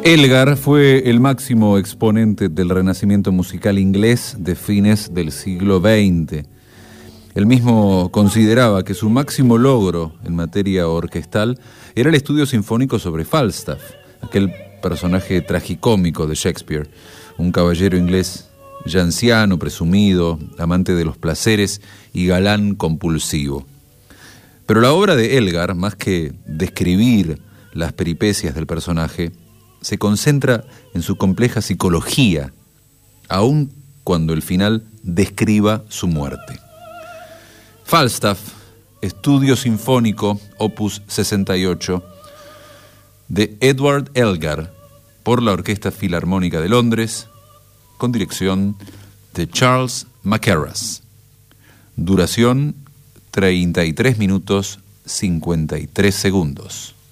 Elgar fue el máximo exponente del renacimiento musical inglés de fines del siglo XX. Él mismo consideraba que su máximo logro en materia orquestal era el estudio sinfónico sobre Falstaff, aquel personaje tragicómico de Shakespeare, un caballero inglés ya anciano, presumido, amante de los placeres y galán compulsivo. Pero la obra de Elgar, más que describir las peripecias del personaje, se concentra en su compleja psicología, aun cuando el final describa su muerte. Falstaff, Estudio Sinfónico, Opus 68, de Edward Elgar, por la Orquesta Filarmónica de Londres, con dirección de Charles Mackerras. Duración 33 minutos 53 segundos.